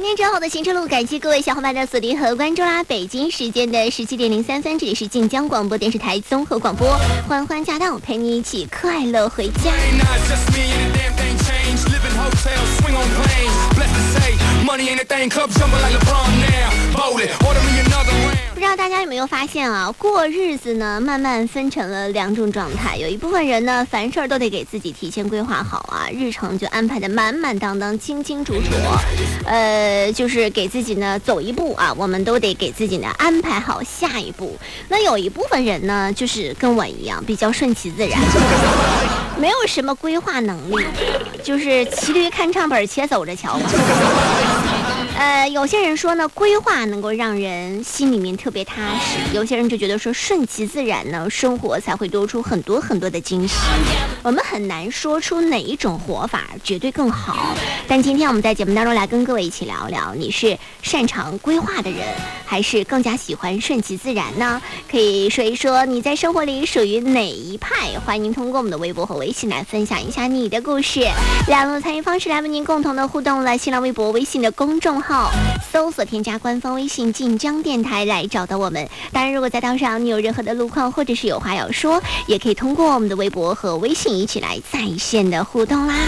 天之后的行车路，感谢各位小伙伴的锁定和关注啦！北京时间的17:03，这里是晋江广播电视台综合广播，欢欢驾到，陪你一起快乐回家。不知道大家有没有发现啊，过日子呢慢慢分成了两种状态，有一部分人呢凡事都得给自己提前规划好啊，日程就安排的满满当当清清楚楚，就是给自己呢走一步啊，我们都得给自己呢安排好下一步。那有一部分人呢就是跟我一样比较顺其自然，没有什么规划能力，就是骑驴看唱本，且走着瞧。有些人说呢，规划能够让人心里面特别踏实；有些人就觉得说顺其自然呢，生活才会多出很多很多的惊喜。我们很难说出哪一种活法绝对更好，但今天我们在节目当中来跟各位一起聊聊，你是擅长规划的人，还是更加喜欢顺其自然呢？可以说一说你在生活里属于哪一派？欢迎您通过我们的微博和微信来分享一下你的故事。两路参与方式来为您共同的互动了，新浪微博、微信的公众号搜索添加官方微信晋江电台来找到我们。当然，如果在道上你有任何的路况，或者是有话要说，也可以通过我们的微博和微信一起来在线的互动啦。